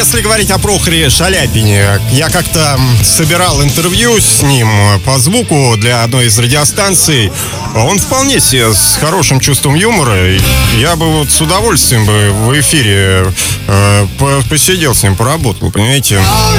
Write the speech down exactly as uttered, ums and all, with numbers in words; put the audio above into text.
если говорить о Прохоре Шаляпине, я как-то собирал интервью с ним по звуку для одной из радиостанций. Он вполне себе с хорошим чувством юмора. Я бы вот с удовольствием бы в эфире э, посидел с ним, поработал, понимаете?